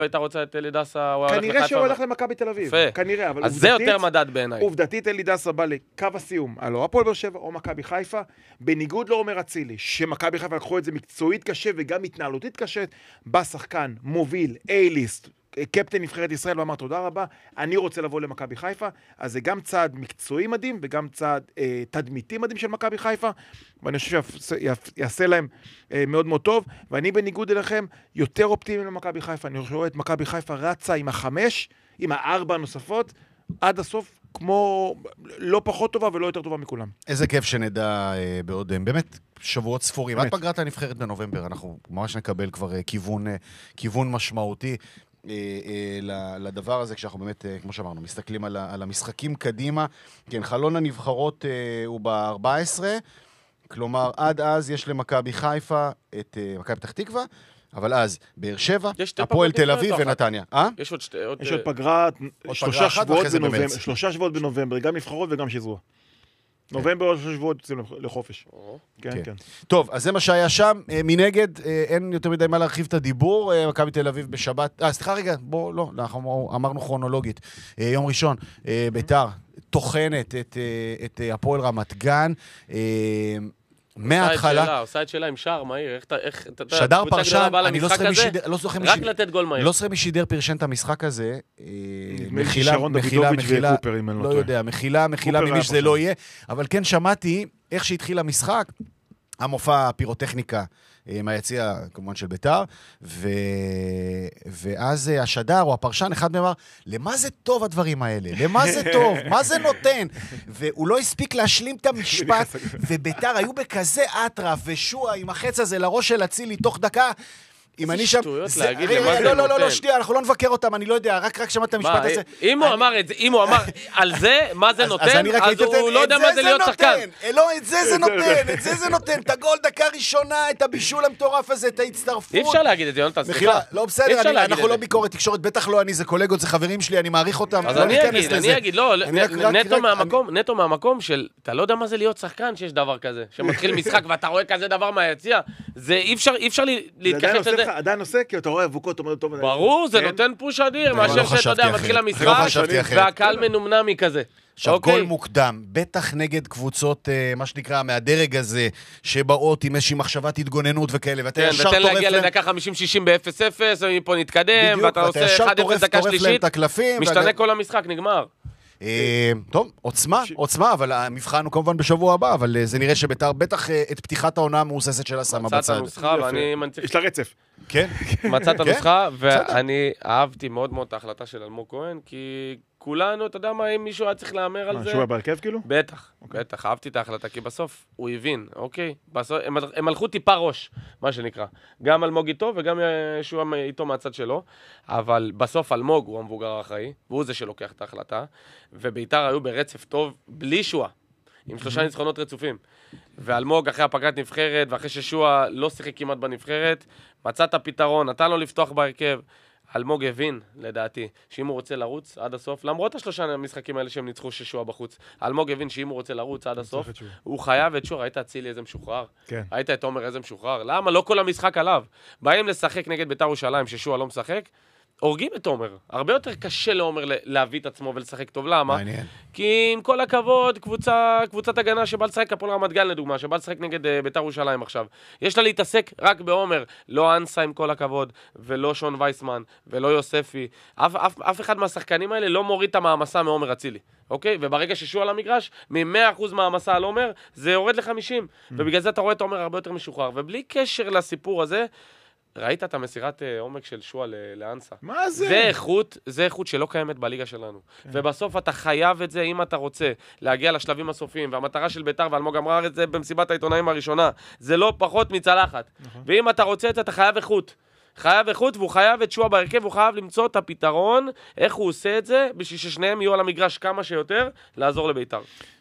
היית רוצה את אלי דסה, כנראה שהוא הולך למכבי תל אביב. כנראה, אבל אז זה יותר מדד בעיניי. עובדתית אלי דסה בא לקו הסיום, הלא הפועל באר שבע או מכבי חיפה, בניגוד לעומר אצילי, שמכבי חיפה לקחו את זה מקצועית קשה וגם התנהלותית קשה, בא שחקן, מוביל, A-ליסט, קפטן נבחרת ישראל ואמר תודה רבה, אני רוצה לבוא למכבי חיפה, אז זה גם צעד מקצועי מדהים וגם צעד תדמיתי מדהים של מכבי חיפה, ואני חושב שיעשה להם מאוד מאוד טוב, ואני בניגוד אליכם יותר אופטימי למכבי חיפה, אני רואה את מכבי חיפה רצה עם 4 נוספות, עד הסוף כמו לא פחות טובה ולא יותר טובה מכולם. איזה כיף שנדע בעוד באמת שבועות ספורים. עד פגרת הנבחרת בנובמבר, אנחנו ממש נקבל כבר כיוון משמעותי לדבר הזה, כשאנחנו באמת, כמו שאמרנו, מסתכלים על המשחקים קדימה. כן, חלון הנבחרות הוא ב-14, כלומר, עד אז יש למכבי חיפה את מכבי פתח תקווה, אבל אז באר שבע, הפועל תל אביב ונתניה. יש עוד פגרה, 3 שבועות בנובמבר, גם נבחרות וגם שזרוע. נובמבר או 3 שבועות יוצאים לחופש. כן, כן. טוב, אז זה מה שהיה שם. מנגד, אין יותר מדי מה להרחיב את הדיבור. מכבי תל אביב בשבת. סליחה רגע, בוא, לא, אנחנו אמרנו כרונולוגית. יום ראשון, ביתר, טוחנת את הפועל רמת גן. מההתחלה... עושה את שאלה עם שער מהיר, איך... שדר פרשן, אני לא זוכר מי שידר פרשן את המשחק הזה, מחילה, לא יודע, מחילה ממי שזה לא יהיה, אבל כן שמעתי איך שהתחיל המשחק, המופע הפירוטכניקה מהיציע, כמובן של ביתר, ואז השדר או הפרשן, אחד מהם אמר, למה זה טוב הדברים האלה? למה זה טוב? מה זה נותן? והוא לא הספיק להשלים את המשפט, וביתר היו בכזה אטרף, ושועה עם החץ הזה לראש של אצילי תוך דקה, אם אני שם... לא, שנייה, אנחנו לא נבקר אותם, אני לא יודע, רק שמעת את המשפט הזה. אם הוא אמר על זה, מה זה נותן, אז הוא לא יודע מה זה להיות שחקן. לא, את זה נותן, את הגול דקה ראשונה, את הבישול המטורף הזה, את ההצטרפות. אי אפשר להגיד את זה, יונתן, סליחה. לא, בסדר, אנחנו לא ביקורת תקשורת, בטח לא אני, זה קולגות, זה חברים שלי, אני מעריך אותם. אז אני אגיד, לא, נטו מהמקום של, אתה לא יודע מה זה להיות שחקן שיש דבר כזה, שמתחיל משחק ואתה רואה כזה דבר מהיציע, זה אי אפשר להתכחש לזה. עדיין עושה, כי אתה רואה אבוקות, אומר טוב. ברור, זה נותן פוש אדיר, מאשר שאתה יודע, מתחיל המשחק, והקהל מנומנמי כזה. עכשיו, גול מוקדם, בטח נגד קבוצות, מה שנקרא, מהדרג הזה, שבאות עם איזושהי מחשבת התגוננות וכאלה, ואתה ישר טורף להם... ותן להגיע לדקה 50-60 ב-0-0, ומפה נתקדם, ואתה עושה 1-0 דקה שלישית, משתנה כל המשחק, נגמר. טוב, עוצמה, אבל המבחן הוא כמובן בשבוע הבא, אבל זה נראה שביתר בטח את פתיחת העונה המאוססת שלה שמה בצד. מצאת הנוסחה, ואני מנציח... יש לה רצף. כן. מצאת הנוסחה, ואני אהבתי מאוד מאוד את ההחלטה של אלמוג כהן, כי כולנו, אתה יודע מה, אם מישהו היה צריך לאמר על זה... שהוא היה בהרכב כאילו? בטח, אהבתי את ההחלטה, כי בסוף הוא הבין, אוקיי? הם הלכו טיפה ראש, מה שנקרא. גם אלמוג איתו וגם שהוא איתו מהצד שלו, אבל בסוף אלמוג הוא המבוגר האחראי, והוא זה שלוקח את ההחלטה, וביתר היו ברצף טוב בלי שועה, עם 3 ניצחונות רצופים. ואלמוג אחרי הפגרת נבחרת, ואחרי ששועה לא שיחק כמעט בנבחרת, מצא את הפתרון, נתן לו לפתוח בהרכב. אלמוג הבין, לדעתי, שאם הוא רוצה לרוץ עד הסוף, למרות 3 המשחקים האלה שהם ניצחו ששועה בחוץ, אלמוג הבין שאם הוא רוצה לרוץ עד הסוף, הוא חייב את שועה. ראית אצילי איזה משוחרר? כן. ראית את עומר איזה משוחרר? למה? לא כל המשחק עליו. באים לשחק נגד בית"ר ירושלים ששועה לא משחק, הורגים את עומר. הרבה יותר קשה לעומר להביא את עצמו ולשחק טוב. למה? מעניין. כי עם כל הכבוד, קבוצת הגנה שבא לשחק, הפועל רמת גן לדוגמה, שבא לשחק נגד בית"ר ירושלים עכשיו. יש לה להתעסק רק בעומר, לא אנסה עם כל הכבוד, ולא שון וייסמן, ולא יוספי. אף אחד מהשחקנים האלה לא מוריד את המעמסה מעומר אצילי. אוקיי? וברגע ששוע על המגרש, מ-100% מהמסע על עומר, זה יורד ל-50. ובגלל זה אתה רואה את עומר הרבה יותר משוחרר. ובלי קשר לסיפור הזה, ראית את המסירת עומק של שועה לאנסה. מה זה? זה איכות שלא קיימת בליגה שלנו. ובסוף אתה חייב את זה אם אתה רוצה להגיע לשלבים הסופיים, והמטרה של בית"ר, ואלמוג אמר את זה במסיבת העיתונאים הראשונה, זה לא פחות מצלחת. ואם אתה רוצה את זה, אתה חייב איכות. והוא חייב את שועה בהרכב, והוא חייב למצוא את הפתרון, איך הוא עושה את זה, בשביל ששניהם יהיו על המגרש כמה שיותר, לעזור לבית"ר.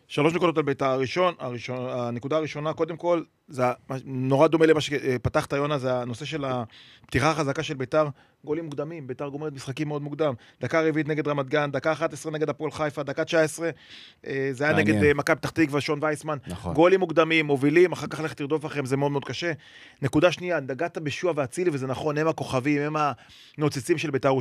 3 נקודות על בית"ר. הנקודה הראשונה, קודם כל, זה נורא דומה למה שפתחת, יונה, זה הנושא של הפתיחה החזקה של בית"ר, גולים מוקדמים, בית"ר גומרת משחקים מאוד מוקדם. דקה רביעית נגד רמת גן, דקה 11 נגד הפועל חיפה, דקה 19, זה היה נגד מכבי פתח תקווה, שון וייסמן. נכון. גולים מוקדמים, מובילים, אחר כך לך תרדוף אחריהם, זה מאוד מאוד קשה. נקודה שנייה, נגעת בשועה ואצילי, וזה נכון, הם הכוכבים, הם הנוצצים של בית"ר.